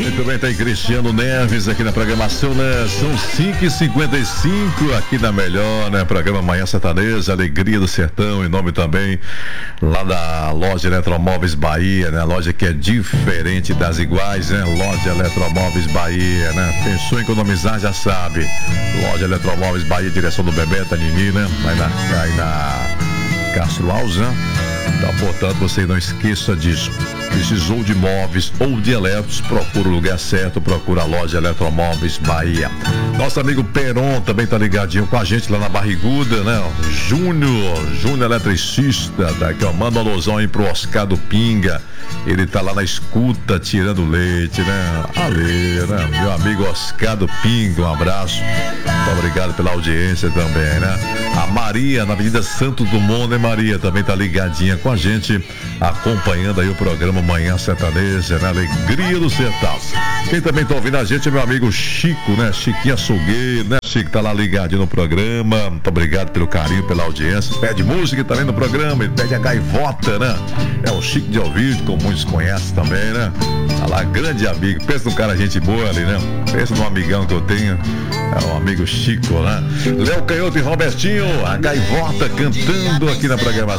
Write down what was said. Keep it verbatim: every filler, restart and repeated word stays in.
Muito bem, tem Cristiano Neves aqui na programação, né? São cinco e cinquenta e cinco aqui na Melhor, né? Programa Manhã Sertaneja, Alegria do Sertão, em nome também lá da loja Eletromóveis Bahia, né? Loja que é diferente das iguais, né? Loja Eletromóveis Bahia, né? Pensou em economizar, já sabe. Loja Eletromóveis Bahia, direção do Bebeto, Nini, né? Aí na, aí na Castro Alves, né? Então, portanto, você não esqueça disso. Precisou de móveis ou de eletros, procura o lugar certo, procura a loja Eletromóveis Bahia. Nosso amigo Peron também tá ligadinho com a gente lá na Barriguda, né? Júnior, Júnior eletricista, tá aqui, ó, manda um alusão aí pro Oscar do Pinga. Ele tá lá na escuta, tirando leite, né? Ale, né? Meu amigo Oscar do Pinga, um abraço. Muito obrigado pela audiência também, né? A Maria, na Avenida Santos Dumont, né, Maria? Também tá ligadinha com a gente, acompanhando aí o programa Manhã Sertaneja, né? Alegria do Sertão. Quem também tá ouvindo a gente é meu amigo Chico, né? Chiquinho Açougueiro, né? Chico tá lá ligadinho no programa. Muito obrigado pelo carinho, pela audiência. Pede música também no programa, ele pede a gaivota, né? É o Chico de Ouvido, como muitos conhecem também, né? Tá lá, grande amigo. Pensa num cara gente boa ali, né? Pensa num amigão que eu tenho. É o amigo Chico, né? Léo Canhoto e Robertinho, a gaivota cantando aqui na programação.